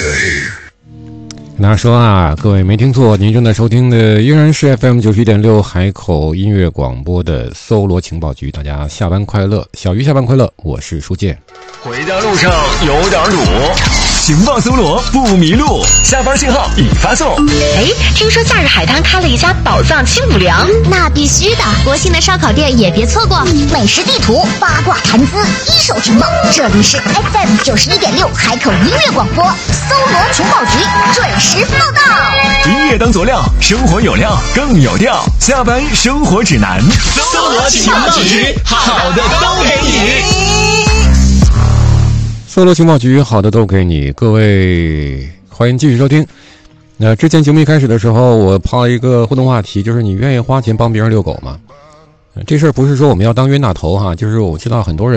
跟大家说啊，各位没听错，您正在收听的依然是 FM 91.6海口音乐广播的搜罗情报局。大家下班快乐，小鱼下班快乐，我是书健。 回家路上有点堵，情报搜罗不迷路，下班信号已发送。 哎，听说假日海滩开了一家宝藏清补凉， 那必须的。国庆的烧烤店也别错过，美食地图、八卦谈资、一手情报，这里是 FM 91.6海口音乐广播，搜罗情报局准时报道。 音乐当佐料，生活有料更有调，下班生活指南，搜罗情报局，好的都给你。 搜罗情报局，好的都给你。各位欢迎继续收听。之前节目一开始的时候，我抛了一个互动话题，就是你愿意花钱帮别人遛狗吗？这事儿不是说我们要当冤大头哈，就是我知道很多人